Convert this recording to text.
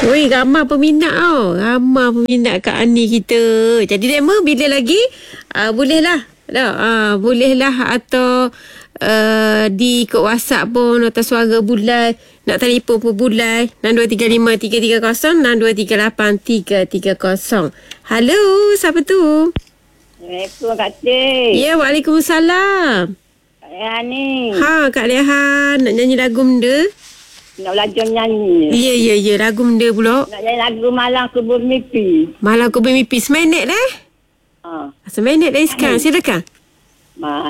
Oi, ramai peminat tau. Ramai peminat Kak Ani kita. Jadi demo bila lagi? Bolehlah. Bolehlah atau di kod WhatsApp pun atau suara bulan. Nak telefon pun bulan. 6235-330 6238-330. Halo, siapa tu? Assalamualaikum Kak Cik. Ya, Waalaikumsalam. Kak Lehan ni. Kak Lehan. Nak nyanyi lagu benda? Nak belajar nyanyi. Ya. Lagu benda pula. Nak nyanyi lagu Malam Ku Bermimpi. Malam Ku Bermimpi. Seminit dah? Seminit dah sekarang. Silakan.